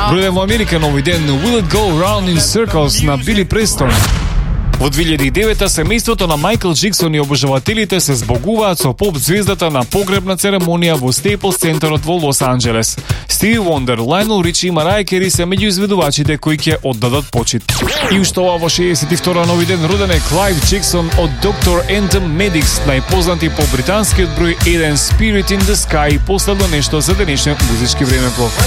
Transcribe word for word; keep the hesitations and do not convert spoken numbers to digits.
Бројден во Америка на овој ден Will It Go Round in Circles на Били Престон. Во две илјади и девета семејството на Майкл Джексон и обожавателите се збогуваат со поп звездата на погребна церемонија во Стейплс центарот во Лос Анџелес. Стиви Вондер, Лајнел Ричи и Мараја Кери се меѓу изведувачите кои ќе оддадат почит. И уште ова во шеесет и втора на овој ден роден е Клайв Джексон од доктор енд зе Medics, најпознати по британскиот број еден Spirit in the Sky, последно нешто за денешниот музички времеплов.